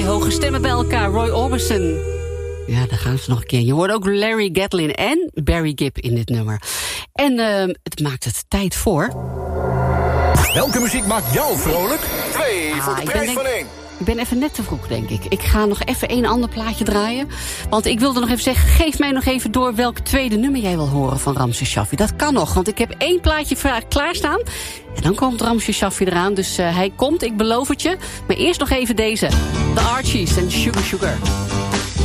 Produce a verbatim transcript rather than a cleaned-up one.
die hoge stemmen bij elkaar. Roy Orbison. Ja, daar gaan ze nog een keer. Je hoort ook Larry Gatlin en Barry Gibb in dit nummer. En uh, het maakt het tijd voor... Welke muziek maakt jou vrolijk? Twee ah, voor de prijs van één. Ik ben even net te vroeg, denk ik. Ik ga nog even een ander plaatje draaien. Want ik wilde nog even zeggen, geef mij nog even door welk tweede nummer jij wil horen van Ramses Shaffi. Dat kan nog, want ik heb één plaatje klaarstaan. En dan komt Ramses Shaffi eraan. Dus uh, hij komt, ik beloof het je. Maar eerst nog even deze. The Archies en Sugar Sugar.